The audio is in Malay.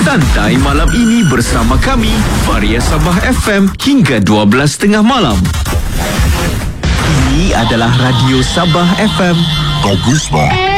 Santai malam ini bersama kami, Varia Sabah FM hingga 12.30 malam. Ini adalah Radio Sabah FM. Bagus, Pak.